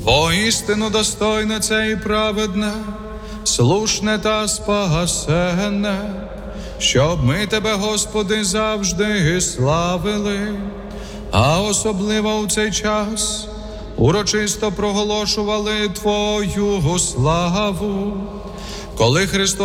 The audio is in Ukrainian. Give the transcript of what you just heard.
Воістину достойне це і праведне, слушне та спасенне, щоб ми Тебе, Господи, завжди славили, а особливо у цей час урочисто проголошували Твою славу, коли Христос